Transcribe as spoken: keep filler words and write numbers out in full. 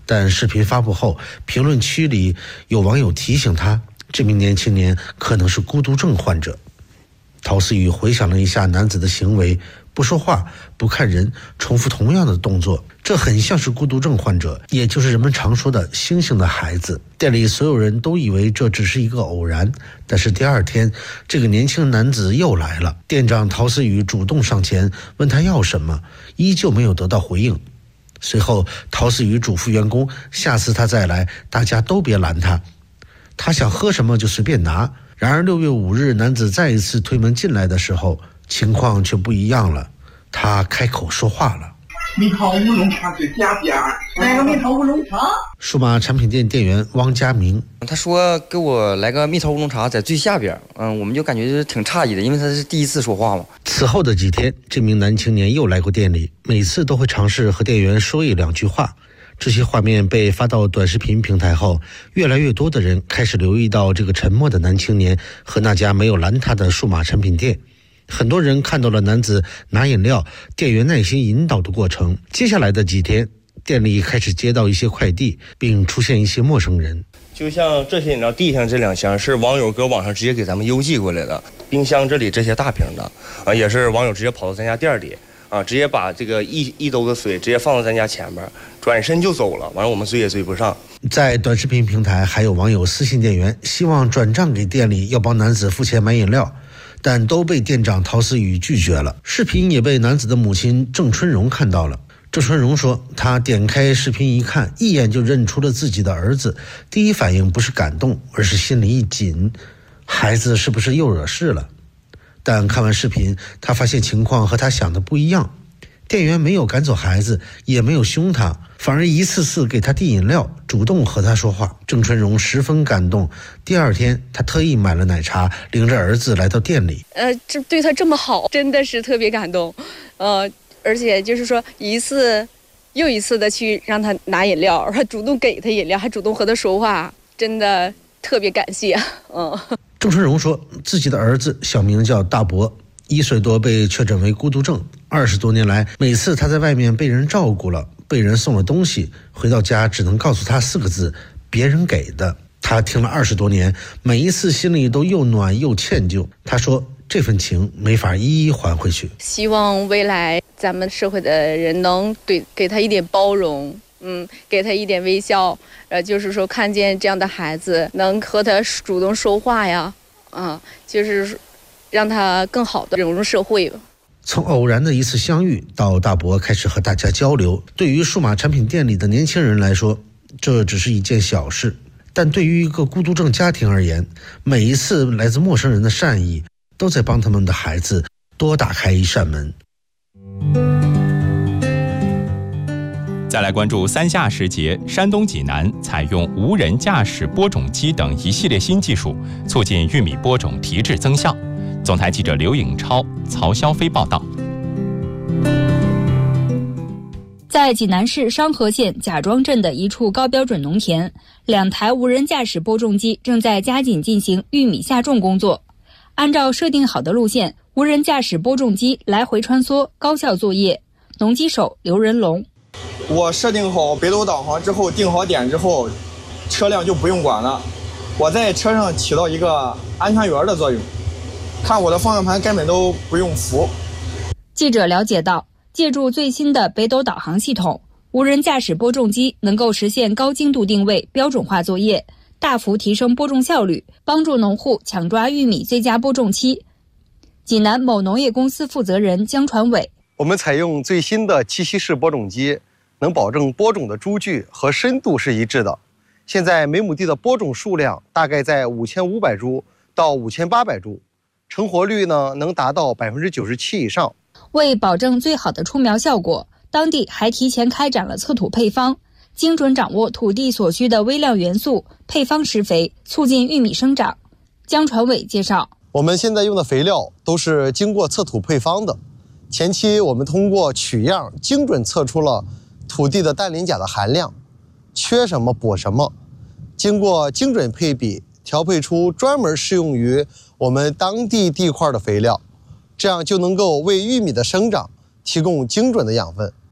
但视频发布后，评论区里有网友提醒他，这名年轻年可能是孤独症患者。陶思雨回想了一下男子的行为，不说话，不看人，重复同样的动作，这很像是孤独症患者，也就是人们常说的星星的孩子。店里所有人都以为这只是一个偶然，但是第二天这个年轻男子又来了，店长陶思雨主动上前问他要什么，依旧没有得到回应。随后陶思雨嘱咐员工，下次他再来大家都别拦他，他想喝什么就随便拿。然而六月五日男子再一次推门进来的时候，情况却不一样了，他开口说话了。 蜜桃乌龙茶最加点儿，来个蜜桃乌龙茶。 数码产品店店员汪家明， 他说给我来个蜜桃乌龙茶在最下边，嗯，我们就感觉挺诧异的，因为他是第一次说话嘛。 此后的几天，这名男青年又来过店里，每次都会尝试和店员说一两句话。这些画面被发到短视频平台后，越来越多的人开始留意到这个沉默的男青年和那家没有拦他的数码产品店。很多人看到了男子拿饮料，店员耐心引导的过程。接下来的几天，店里开始接到一些快递，并出现一些陌生人。 就像这些饮料地上这两箱是网友搁网上直接给咱们邮寄过来的，冰箱这里这些大瓶的啊，也是网友直接跑到咱家店里啊，直接把这个一一兜子水直接放到咱家前面，转身就走了。完了我们追也追不上。 在短视频平台，还有网友私信店员，希望转账给店里，要帮男子付钱买饮料，但都被店长陶思雨拒绝了。视频也被男子的母亲郑春荣看到了。郑春荣说，他点开视频一看，一眼就认出了自己的儿子，第一反应不是感动，而是心里一紧，孩子是不是又惹事了？但看完视频，他发现情况和他想的不一样，店员没有赶走孩子，也没有凶他，反而一次次给他递饮料，主动和他说话。郑春荣十分感动，第二天他特意买了奶茶，领着儿子来到店里。 呃，这对他这么好，真的是特别感动。呃，而且就是说一次又一次的去让他拿饮料，还主动给他饮料，还主动和他说话，真的特别感谢。嗯。 郑春荣说，自己的儿子小名叫大伯，一岁多被确诊为孤独症。二十多年来，每次他在外面被人照顾了，被人送了东西，回到家只能告诉他四个字：别人给的。他听了二十多年，每一次心里都又暖又歉疚。他说，这份情没法一一还回去。 希望未来咱们社会的人能对给他一点包容。嗯，给他一点微笑，呃，就是说看见这样的孩子能和他主动说话呀，啊，就是让他更好的融入社会吧。 从偶然的一次相遇到大伯开始和大家交流，对于数码产品店里的年轻人来说，这只是一件小事，但对于一个孤独症家庭而言，每一次来自陌生人的善意，都在帮他们的孩子多打开一扇门。 再来关注三夏时节，山东济南采用无人驾驶播种机等一系列新技术，促进玉米播种提质增效。总台记者刘颖超、曹肖飞报道。 在济南市商河县贾庄镇的一处高标准农田，两台无人驾驶播种机正在加紧进行玉米下种工作。按照设定好的路线，无人驾驶播种机来回穿梭，高效作业。农机手刘仁龙。 我设定好北斗导航之后，定好点之后，车辆就不用管了。我在车上起到一个安全员的作用，看我的方向盘根本都不用扶。 记者了解到，借助最新的北斗导航系统，无人驾驶播种机能够实现高精度定位、标准化作业，大幅提升播种效率，帮助农户抢抓玉米最佳播种期。济南某农业公司负责人江传伟。 我们采用最新的气息式播种机，能保证播种的株距和深度是一致的。现在每亩地的播种数量大概在五千五百株到五千八百株，成活率呢能达到百分之九十七以上。 为保证最好的出苗效果，当地还提前开展了测土配方，精准掌握土地所需的微量元素，配方施肥，促进玉米生长。江传伟介绍， 我们现在用的肥料都是经过测土配方的。前期我们通过取样精准测出了土地的氮磷钾的含量，缺什么补什么，经过精准配比，调配出专门适用于我们当地地块的肥料，这样就能够为玉米的生长提供精准的养分。